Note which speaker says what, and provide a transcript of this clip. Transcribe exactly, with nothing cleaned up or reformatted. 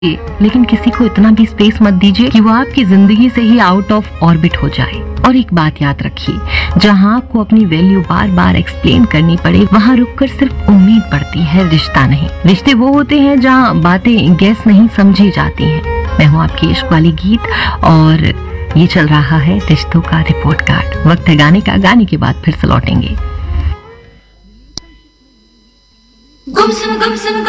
Speaker 1: लेकिन किसी को इतना भी स्पेस मत दीजिए कि वो आपकी जिंदगी से ही आउट ऑफ ऑर्बिट हो जाए। और एक बात याद रखिए, जहाँ आपको अपनी वैल्यू बार बार एक्सप्लेन करनी पड़े, वहाँ रुककर सिर्फ उम्मीद पड़ती है, रिश्ता नहीं। रिश्ते वो होते हैं जहाँ बातें गैस नहीं समझी जाती हैं। मैं हूँ आपकी इश्क वाली गीत और ये चल रहा है रिश्तों का रिपोर्ट कार्ड। वक्त है गाने का, गाने के बाद फिर से लौटेंगे।
Speaker 2: गुमसुम गुमसुम